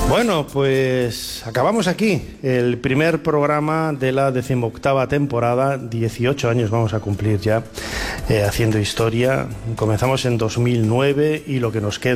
Bueno, pues acabamos aquí el primer programa de la 18ª temporada. 18 años vamos a cumplir ya haciendo historia. Comenzamos en 2009 y lo que nos queda